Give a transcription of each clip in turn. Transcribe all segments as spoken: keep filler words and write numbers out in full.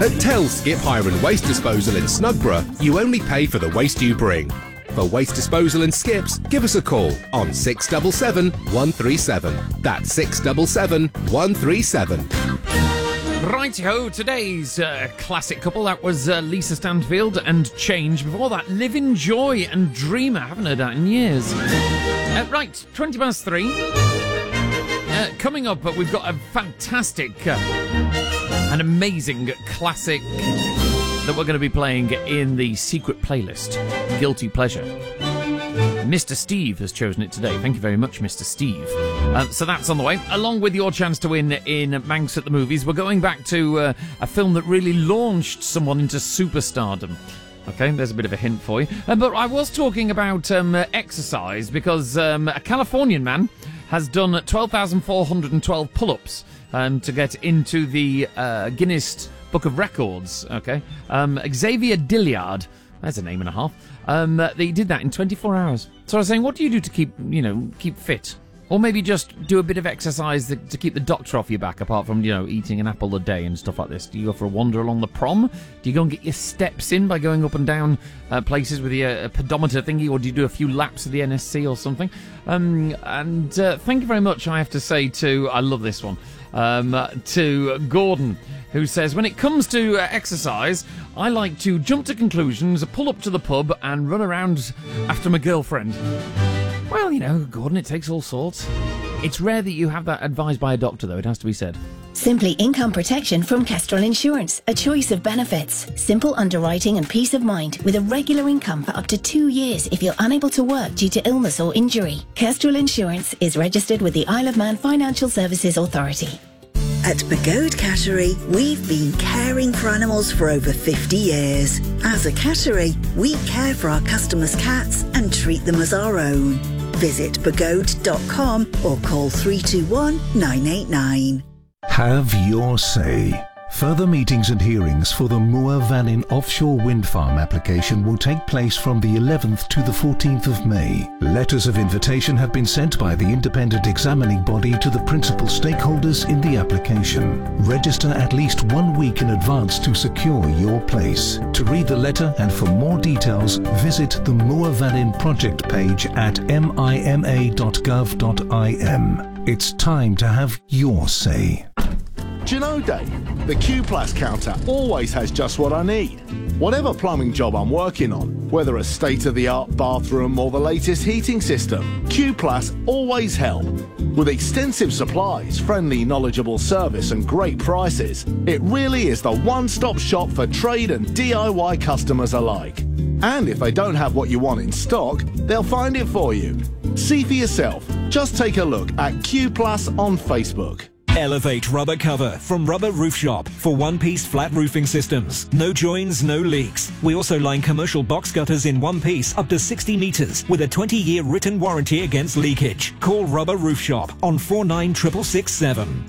At Tell Skip Hire and Waste Disposal in Snugborough, you only pay for the waste you bring. For waste disposal and skips, give us a call on six seven seven, one three seven. That's six seven seven, one three seven. Righty-ho, today's uh, classic couple, that was uh, Lisa Stanfield and Change. Before that, Live in Joy and Dreamer. Haven't heard that in years. Uh, right, twenty past three. Uh, coming up, uh, we've got a fantastic, uh, an amazing classic that we're going to be playing in the secret playlist, Guilty Pleasure. Mister Steve has chosen it today. Thank you very much, Mister Steve. Uh, so that's on the way. Along with your chance to win in Manx at the Movies, we're going back to uh, a film that really launched someone into superstardom. Okay, there's a bit of a hint for you. Uh, but I was talking about um, uh, exercise because um, a Californian man has done twelve thousand four hundred twelve pull-ups um, to get into the uh, Guinness Book of Records. Okay, um, Xavier Dilliard. There's a name and a half. Um, uh, they did that in twenty-four hours. So I was saying, what do you do to keep, you know, keep fit? Or maybe just do a bit of exercise to, to keep the doctor off your back, apart from, you know, eating an apple a day and stuff like this. Do you go for a wander along the prom? Do you go and get your steps in by going up and down uh, places with your uh, pedometer thingy? Or do you do a few laps of the N S C or something? Um, and uh, thank you very much, I have to say, to, I love this one, um, uh, to Gordon, who says, when it comes to uh, exercise, I like to jump to conclusions, pull up to the pub, and run around after my girlfriend. Well, you know, Gordon, it takes all sorts. It's rare that you have that advised by a doctor, though, it has to be said. Simply income protection from Kestrel Insurance. A choice of benefits. Simple underwriting and peace of mind with a regular income for up to two years if you're unable to work due to illness or injury. Kestrel Insurance is registered with the Isle of Man Financial Services Authority. At Begode Cattery, we've been caring for animals for over fifty years. As a cattery, we care for our customers' cats and treat them as our own. Visit begode dot com or call three two one, nine eight nine. Have your say. Further meetings and hearings for the Moor Vannin offshore wind farm application will take place from the eleventh to the fourteenth of May. Letters of invitation have been sent by the independent examining body to the principal stakeholders in the application. Register at least one week in advance to secure your place. To read the letter and for more details, visit the Moor Vannin project page at mima dot gov dot im. It's time to have your say. Do you know, Dave, the Q Plus counter always has just what I need. Whatever plumbing job I'm working on, whether a state-of-the-art bathroom or the latest heating system, Q Plus always help. With extensive supplies, friendly, knowledgeable service and great prices, it really is the one-stop shop for trade and D I Y customers alike. And if they don't have what you want in stock, they'll find it for you. See for yourself. Just take a look at Q Plus on Facebook. Elevate Rubber Cover from Rubber Roof Shop for one-piece flat roofing systems. No joins, no leaks. We also line commercial box gutters in one piece up to sixty metres with a twenty-year written warranty against leakage. Call Rubber Roof Shop on four nine six six six seven.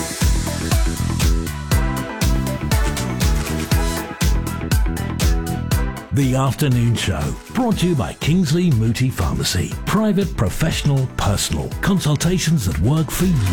The Afternoon Show, brought to you by Kingsley Mooti Pharmacy. Private, professional, personal. Consultations that work for you.